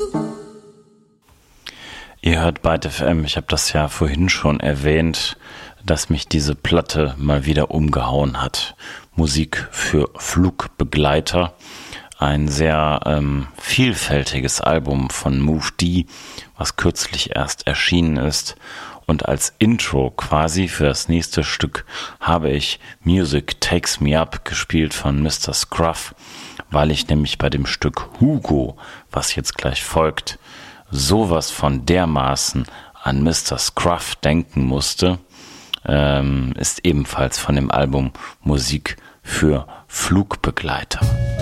Ihr hört Byte FM. Ich habe das ja vorhin schon erwähnt, dass mich diese Platte mal wieder umgehauen hat. Musik für Flugbegleiter. Ein sehr vielfältiges Album von Move D, was kürzlich erst erschienen ist. Und als Intro quasi für das nächste Stück habe ich Music Takes Me Up gespielt von Mr. Scruff, weil ich nämlich bei dem Stück Hugo, was jetzt gleich folgt, sowas von dermaßen an Mr. Scruff denken musste. Ist ebenfalls von dem Album Musik für Flugbegleiter.